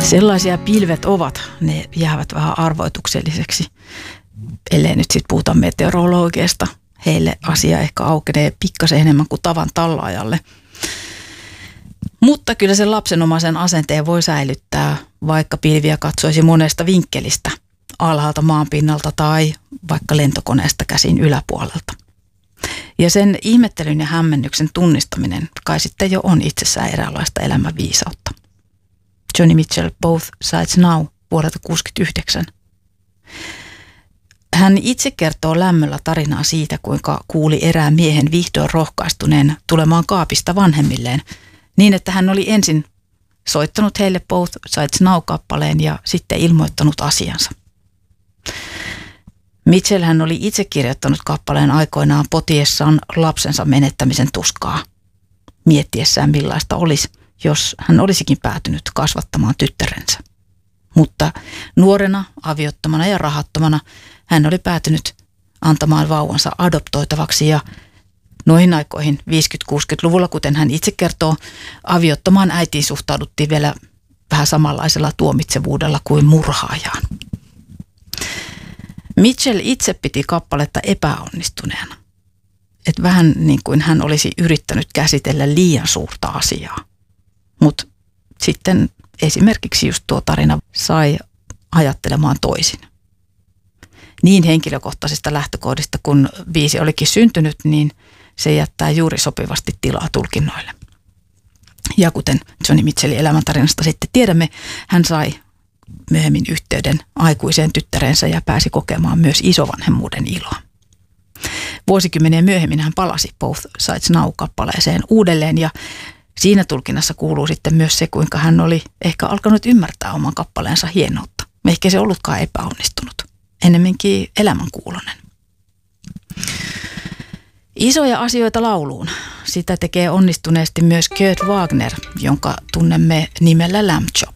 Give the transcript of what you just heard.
Sellaisia pilvet ovat, ne jäävät vähän arvoitukselliseksi, ellei nyt sitten puhuta meteorologiasta. Heille asia ehkä aukenee pikkasen enemmän kuin tavan tallaajalle. Mutta kyllä sen lapsenomaisen asenteen voi säilyttää, vaikka pilviä katsoisi monesta vinkkelistä, alhaalta maanpinnalta tai vaikka lentokoneesta käsin yläpuolelta. Ja sen ihmettelyn ja hämmennyksen tunnistaminen kai sitten jo on itsessään eräänlaista elämänviisautta. Joni Mitchell, Both Sides Now, vuodelta 1969. Hän itse kertoo lämmöllä tarinaa siitä, kuinka kuuli erään miehen vihdoin rohkaistuneen tulemaan kaapista vanhemmilleen, niin että hän oli ensin soittanut heille Both Sides Now-kappaleen ja sitten ilmoittanut asiansa. Mitchell hän oli itse kirjoittanut kappaleen aikoinaan potiessaan lapsensa menettämisen tuskaa, miettiessään millaista olisi, jos hän olisikin päätynyt kasvattamaan tyttärensä. Mutta nuorena, aviottomana ja rahattomana hän oli päätynyt antamaan vauvansa adoptoitavaksi ja noihin aikoihin 50-60-luvulla, kuten hän itse kertoo, aviottomaan äitiin suhtauduttiin vielä vähän samanlaisella tuomitsevuudella kuin murhaajaan. Mitchell itse piti kappaletta epäonnistuneena. Että vähän niin kuin hän olisi yrittänyt käsitellä liian suurta asiaa. Mutta sitten esimerkiksi just tuo tarina sai ajattelemaan toisin. Niin henkilökohtaisista lähtökohdista, kun biisi olikin syntynyt, niin se jättää juuri sopivasti tilaa tulkinnoille. Ja kuten Joni Mitchellin elämäntarinasta sitten tiedämme, hän sai myöhemmin yhteyden aikuiseen tyttärensä ja pääsi kokemaan myös isovanhemmuuden iloa. Vuosikymmeniä myöhemmin hän palasi Both Sides Now-kappaleeseen uudelleen ja siinä tulkinnassa kuuluu sitten myös se, kuinka hän oli ehkä alkanut ymmärtää oman kappaleensa hienoutta. Ehkä se ollutkaan epäonnistunut, ennemminkin elämänkuulonen. Isoja asioita lauluun. Sitä tekee onnistuneesti myös Kurt Wagner, jonka tunnemme nimellä Lamb Chop.